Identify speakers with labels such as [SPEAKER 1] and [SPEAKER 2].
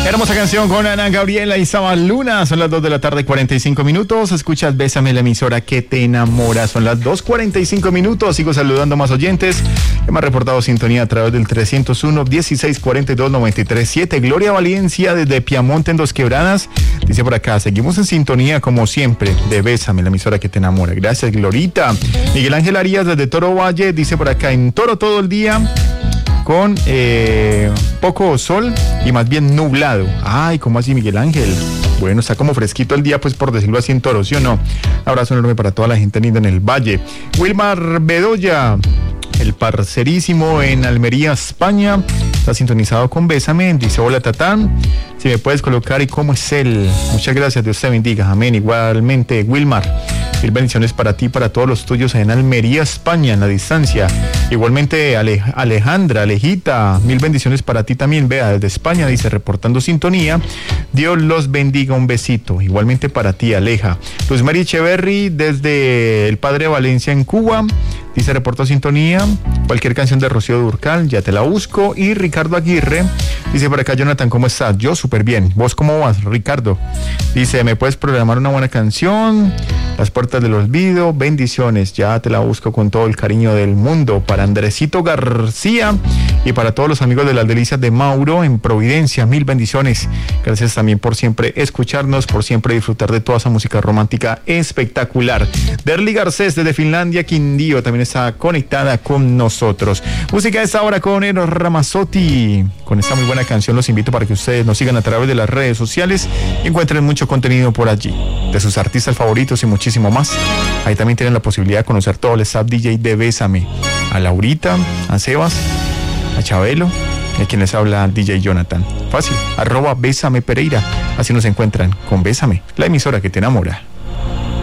[SPEAKER 1] Hermosa canción con Ana Gabriela y Saba Luna. Son las 2 de la tarde, 45 minutos. Escuchas Bésame, la emisora que te enamora. Son las 2:45 minutos. Sigo saludando a más oyentes que me han reportado sintonía a través del 301-1642-93-7. Gloria Valencia desde Piamonte en Dos Quebradas. Dice por acá, seguimos en sintonía como siempre de Bésame, la emisora que te enamora. Gracias, Glorita. Miguel Ángel Arias desde Toro Valle. Dice por acá, en Toro todo el día con poco sol y más bien nublado. Ay, ¿cómo así, Miguel Ángel? Bueno, está como fresquito el día, pues por decirlo así, en Toro, ¿sí o no? Abrazo enorme para toda la gente linda en el valle. Wilmar Bedoya, el parcerísimo en Almería, España, está sintonizado con Bésame. Dice, hola Tatán, si me puedes colocar y cómo es él. Muchas gracias, Dios te bendiga, amén. Igualmente, Wilmar, mil bendiciones para ti, para todos los tuyos en Almería, España, en la distancia. Igualmente, Alejandra, Alejita, mil bendiciones para ti también, vea, desde España, dice, reportando sintonía. Dios los bendiga, un besito. Igualmente para ti, Aleja. Luz Mary Echeverry, desde el Padre Valencia en Cuba, dice, reportó sintonía. Cualquier canción de Rocío Dúrcal, ya te la busco. Y Ricardo Aguirre, dice por acá, Jonathan, ¿cómo estás? Yo súper bien. ¿Vos cómo vas, Ricardo? Dice, ¿me puedes programar una buena canción? Las puertas del olvido, bendiciones. Ya te la busco con todo el cariño del mundo. Para Andresito García y para todos los amigos de las delicias de Mauro en Providencia, mil bendiciones. Gracias también por siempre escucharnos, por siempre disfrutar de toda esa música romántica espectacular. Derly Garcés desde Finlandia, Quindío, también está conectada con nosotros. Música de esta hora con Eros Ramazzotti. Con esta muy buena canción los invito para que ustedes nos sigan a través de las redes sociales y encuentren mucho contenido por allí, de sus artistas favoritos y muchísimo más. Ahí también tienen la posibilidad de conocer todo el staff DJ de Bésame. A Laurita, a Sebas, a Chabelo, y a quien les habla DJ Jonathan. Fácil, @Bésame Pereira. Así nos encuentran con Bésame, la emisora que te enamora.